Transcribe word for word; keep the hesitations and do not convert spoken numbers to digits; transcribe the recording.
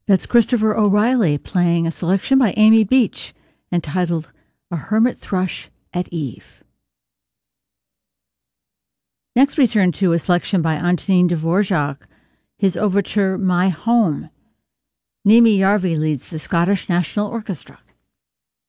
That's Christopher O'Reilly playing a selection by Amy Beach entitled A Hermit Thrush at Eve. Next we turn to a selection by Antonin Dvorak, his overture My Home. Nimi Järvi leads the Scottish National Orchestra.